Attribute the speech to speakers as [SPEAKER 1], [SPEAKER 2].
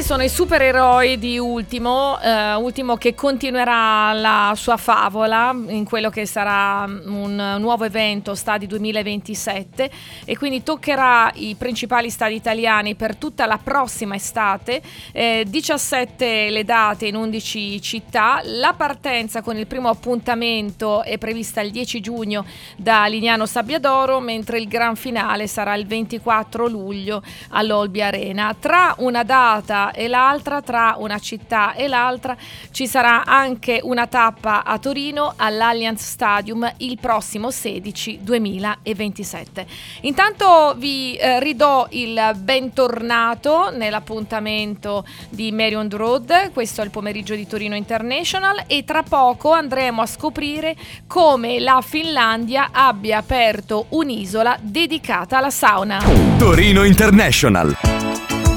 [SPEAKER 1] sono i supereroi di Ultimo che continuerà la sua favola in quello che sarà un nuovo evento Stadi 2027, e quindi toccherà i principali stadi italiani per tutta la prossima estate. 17 le date in 11 città. La partenza con il primo appuntamento è prevista il 10 giugno da Lignano Sabbiadoro, mentre il gran finale sarà il 24 luglio all'Olbia Arena. Tra una data e l'altra, tra una città e l'altra, ci sarà anche una tappa a Torino all'Allianz Stadium il prossimo 16/2027. Intanto vi ridò il bentornato nell'appuntamento di Merrion Road. Questo è il pomeriggio di Torino International, e tra poco andremo a scoprire come la Finlandia abbia aperto un'isola dedicata alla sauna.
[SPEAKER 2] Torino International.